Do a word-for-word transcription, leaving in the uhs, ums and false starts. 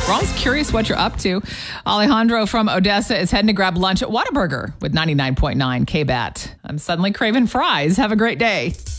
We're always curious what you're up to. Alejandro from Odessa is heading to grab lunch at Whataburger with ninety-nine point nine K B A T. I'm suddenly craving fries. Have a great day.